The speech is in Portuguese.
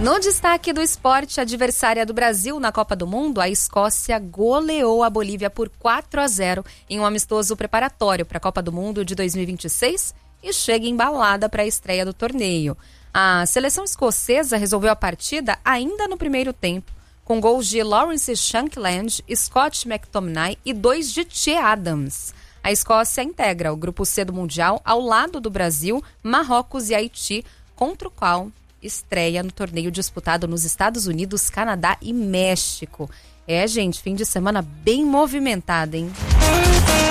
No destaque do esporte, adversária do Brasil na Copa do Mundo, a Escócia goleou a Bolívia por 4-0 em um amistoso preparatório para a Copa do Mundo de 2026 e chega embalada para a estreia do torneio. A seleção escocesa resolveu a partida ainda no primeiro tempo, com gols de Lawrence Shankland, Scott McTominay e 2 de Che Adams. A Escócia integra o grupo C do Mundial ao lado do Brasil, Marrocos e Haiti, contra o qual estreia no torneio disputado nos Estados Unidos, Canadá e México. Gente, fim de semana bem movimentado, hein?